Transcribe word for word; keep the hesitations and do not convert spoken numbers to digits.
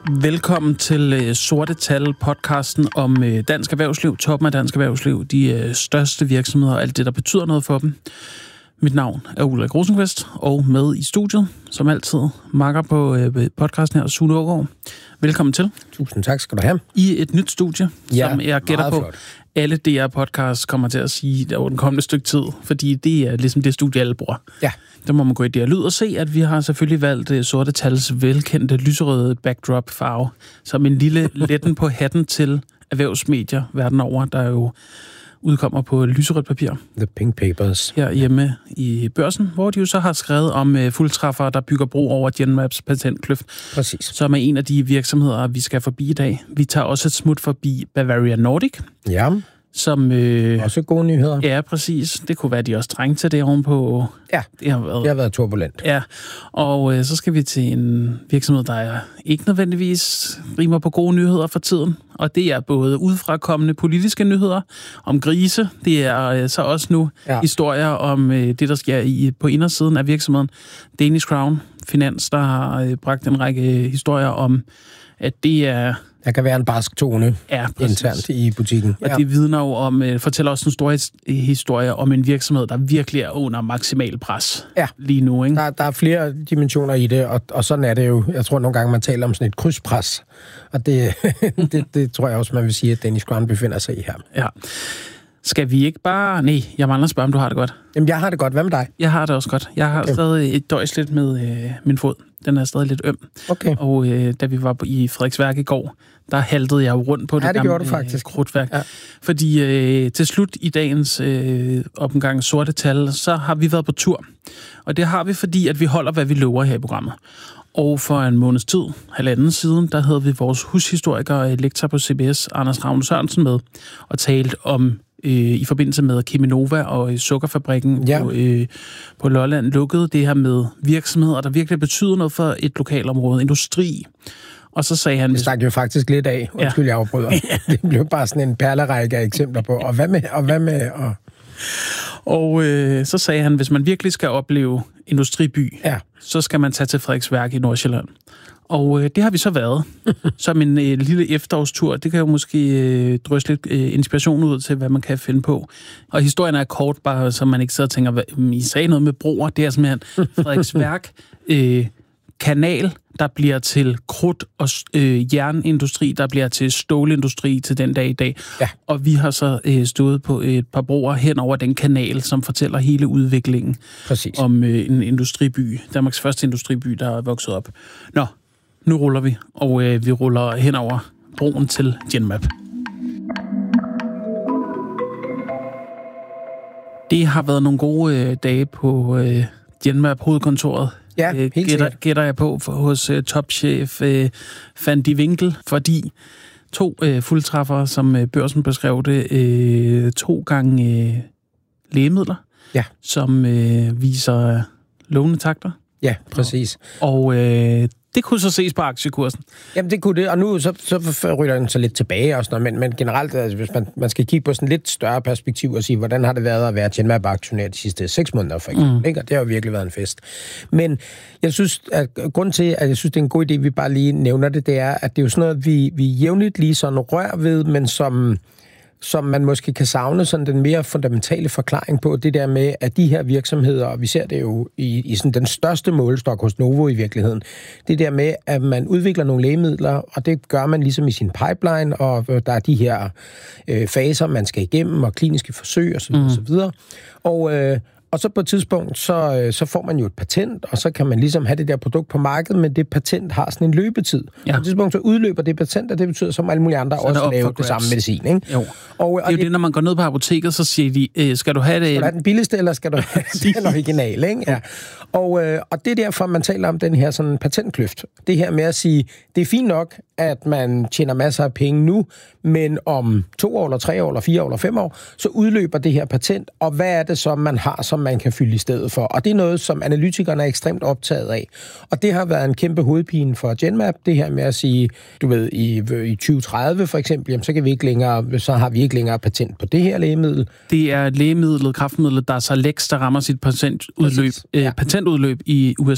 Velkommen til uh, Sorte Tal, podcasten om uh, dansk erhvervsliv, toppen af dansk erhvervsliv, de uh, største virksomheder og alt det, der betyder noget for dem. Mit navn er Ulrik Rosenqvist, og med i studiet, som altid, makker på uh, podcasten her, Sune Aagaard. Velkommen til. Tusind tak skal du have. I et nyt studie, ja, som jeg gætter på, flot. Alle D R-podcasts kommer til at sige over den kommende stykke tid, fordi det er ligesom det studie, alle bruger. Ja. Der må man gå i D R Lyd og se, at vi har selvfølgelig valgt uh, Sorte Tals velkendte lyserøde backdrop-farve, som en lille letten på hatten til erhvervsmedier verden over, der jo udkommer på lyserødt papir. The Pink Papers. Her hjemme i Børsen, hvor de jo så har skrevet om uh, fuldtræffere, der bygger bro over Genmaps patentkløft. Præcis. Som er en af de virksomheder, vi skal forbi i dag. Vi tager også et smut forbi Bavarian Nordic. Ja. Som, øh, også gode nyheder. Ja, præcis. Det kunne være, de også trængte til det ovenpå. Ja, det har været, det har været turbulent. Ja, og øh, så skal vi til en virksomhed, der er ikke nødvendigvis rimer på gode nyheder for tiden. Og det er både udefrakommende politiske nyheder om grise. Det er øh, så også nu ja. historier om øh, det, der sker i, på indersiden af virksomheden. Danish Crown Finans, der har øh, bragt en række historier om, at det er... Der kan være en barsk tone ja, internt i butikken. Og ja. det vidner jo om, uh, fortæller også en stor historie om en virksomhed, der virkelig er under maksimal pres ja. lige nu. Ikke? Der, der er flere dimensioner i det, og, og sådan er det jo. Jeg tror nogle gange, man taler om sådan et krydspres, og det, det, det tror jeg også, man vil sige, at Danish Crown befinder sig i her. Ja. Skal vi ikke bare... Nej, jeg mangler at spørge, om du har det godt. Jamen, jeg har det godt. Hvad med dig? Jeg har det også godt. Jeg har okay. stadig et døjs lidt med øh, min fod. Den er stadig lidt øm. Okay. Og øh, da vi var på, i Frederiksværk i går, der haltede jeg jo rundt på det, ja, det gamle du faktisk. krudtværk. Ja. Fordi øh, til slut i dagens øh, omgang Sorte Tal, så har vi været på tur. Og det har vi, fordi at vi holder, hvad vi lover her i programmet. Og for en måneds tid, halvanden siden, der havde vi vores hushistoriker, lektor på C B S, Anders Ravn Sørensen, med og talt om øh, i forbindelse med Cheminova og sukkerfabrikken ja. på, øh, på Lolland lukkede det her med virksomheder, der virkelig betyder noget for et lokalområde, industri. Og så sagde han... Det stak jo faktisk lidt af. Undskyld, ja. jeg afbryder. Det blev bare sådan en perlerække af eksempler på. Og hvad med? Og hvad med? Og, og øh, så sagde han, hvis man virkelig skal opleve industriby, ja. så skal man tage til Frederiksværk i Nordsjælland. Og øh, det har vi så været. Som en øh, lille efterårstur. Det kan jo måske øh, drysse lidt øh, inspiration ud til, hvad man kan finde på. Og historien er kort, bare så man ikke sidder og tænker, hvad, I sagde noget med broer. Det er simpelthen Frederiksværk øh, kanal, der bliver til krudt- og øh, jernindustri, der bliver til stålindustri til den dag i dag. Ja. Og vi har så øh, stået på et par broer hen over den kanal, som fortæller hele udviklingen Præcis. om øh, en industriby. Danmarks første industriby, der er vokset op. Nå, nu ruller vi, og øh, vi ruller hen over broen til Genmap. Det har været nogle gode øh, dage på øh, Genmap hovedkontoret. Ja, øh, helt gætter, sikkert. gætter jeg på for, hos øh, topchef øh, Van de Winkel, fordi to øh, fuldtræffere, som øh, Børsen beskrev det, øh, to gange øh, lægemidler, ja. som øh, viser lovende takter. Ja, præcis. Og, og øh, det kunne så ses på aktiekursen. Jamen, det kunne det, og nu så, så ryger den så lidt tilbage og sådan noget, men, men generelt, altså, hvis man, man skal kigge på sådan lidt større perspektiv og sige, hvordan har det været at være Genmap-aktionær de sidste seks måneder, for eksempel, mm. ikke? Og det har jo virkelig været en fest. Men jeg synes, at grunden til, at jeg synes, det er en god idé, vi bare lige nævner det, det er, at det er jo sådan noget, vi, vi jævnligt lige sådan rør ved, men som... som man måske kan savne sådan den mere fundamentale forklaring på, det der med, at de her virksomheder, og vi ser det jo i, i sådan den største målestok hos Novo i virkeligheden, det der med, at man udvikler nogle lægemidler, og det gør man ligesom i sin pipeline, og der er de her øh, faser, man skal igennem, og kliniske forsøg osv. Mm. osv. Og, øh, og så på et tidspunkt, så, så får man jo et patent, og så kan man ligesom have det der produkt på markedet, men det patent har sådan en løbetid. Ja. På et tidspunkt, så udløber det patent, og det betyder, som alle mulige andre så også laver det samme medicin. Ikke? Jo. Og, og det er jo det, det, når man går ned på apoteket, så siger de, øh, skal du have det... Skal du have den billigste, eller skal du have den originale? Ikke? Ja. Og, øh, og det er derfor, man taler om den her sådan patentkløft. Det her med at sige, det er fint nok, at man tjener masser af penge nu, men om to år, eller tre år, eller fire år, eller fem år, så udløber det her patent, og hvad er det så, man har, som man kan fylde i stedet for? Og det er noget, som analytikerne er ekstremt optaget af. Og det har været en kæmpe hovedpine for Genmap, det her med at sige, du ved, i, i tyve tredive for eksempel, jamen, så, kan vi ikke længere, så har vi ikke længere patent på det her lægemiddel. Det er lægemidlet, kraftmidlet, der er så læks, der rammer sit patentudløb, ja. øh, patentudløb i U S